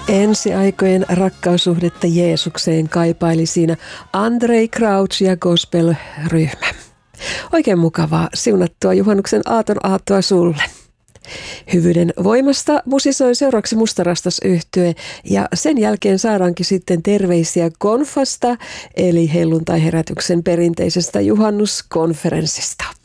Ensiaikojen rakkaussuhdetta Jeesukseen kaipaili siinä Andrei Crouch ja gospel-ryhmä. Oikein mukavaa siunattua juhannuksen aaton aattoa sulle. Hyvyyden voimasta musisoi seuraavaksi Mustarastas-yhtye ja sen jälkeen saadaankin sitten terveisiä konfasta eli helluntai-herätyksen perinteisestä juhannuskonferenssista.